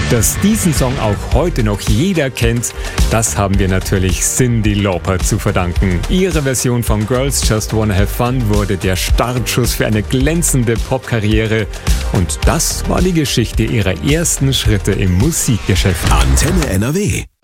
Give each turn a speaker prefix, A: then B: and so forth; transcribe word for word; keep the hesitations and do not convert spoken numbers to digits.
A: Dass diesen Song auch heute noch jeder kennt, das haben wir natürlich Cyndi Lauper zu verdanken. Ihre Version von Girls Just Wanna Have Fun wurde der Startschuss für eine glänzende Popkarriere. Und das war die Geschichte ihrer ersten Schritte im Musikgeschäft.
B: Antenne N R W